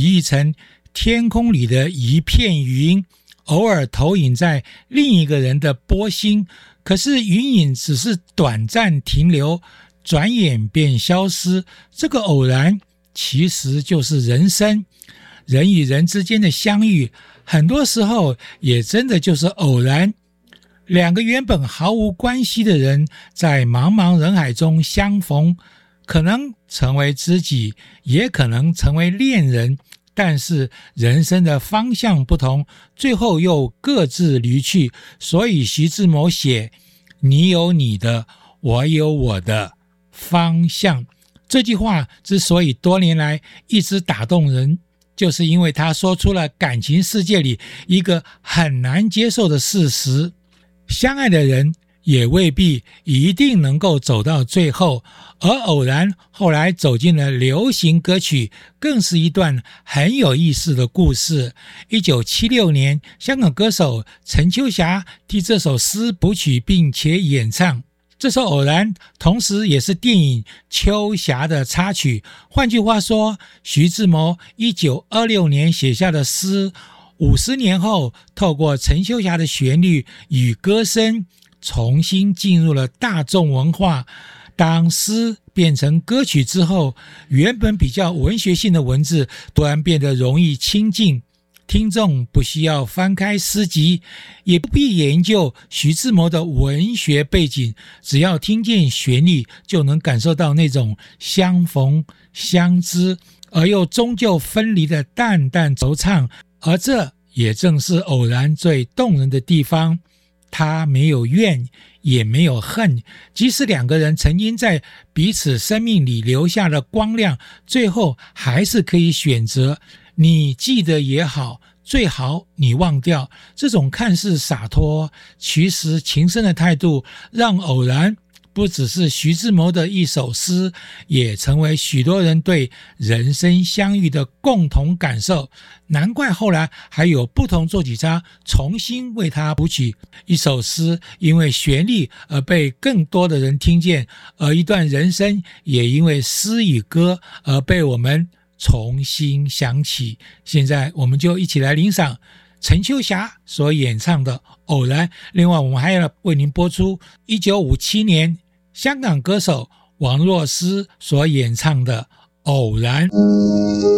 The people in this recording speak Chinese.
喻成天空里的一片云，偶尔投影在另一个人的波心，可是云影只是短暂停留，转眼便消失。这个偶然其实就是人生，人与人之间的相遇，很多时候也真的就是偶然。两个原本毫无关系的人，在茫茫人海中相逢，可能成为知己，也可能成为恋人，但是人生的方向不同，最后又各自离去。所以徐志摩写你有你的，我有我的方向，这句话之所以多年来一直打动人，就是因为他说出了感情世界里一个很难接受的事实，相爱的人也未必一定能够走到最后，而偶然后来走进了流行歌曲，更是一段很有意思的故事。1976年，香港歌手陈秋霞替这首诗谱曲并且演唱。这首偶然同时也是电影秋霞的插曲。换句话说，徐志摩1926年写下的诗，50年后透过陈秋霞的旋律与歌声重新进入了大众文化。当诗变成歌曲之后，原本比较文学性的文字突然变得容易亲近，听众不需要翻开诗集，也不必研究徐志摩的文学背景，只要听见旋律就能感受到那种相逢相知而又终究分离的淡淡惆怅。而这也正是偶然最动人的地方，他没有怨也没有恨，即使两个人曾经在彼此生命里留下了光亮，最后还是可以选择你记得也好，最好你忘掉。这种看似洒脱其实情深的态度，让偶然不只是徐志摩的一首诗，也成为许多人对人生相遇的共同感受。难怪后来还有不同作曲家重新为他谱曲一首诗，因为旋律而被更多的人听见，而一段人生也因为诗与歌而被我们重新想起。现在我们就一起来欣赏陈秋霞所演唱的《偶然》。另外我们还要为您播出1957年香港歌手王若思所演唱的《偶然》。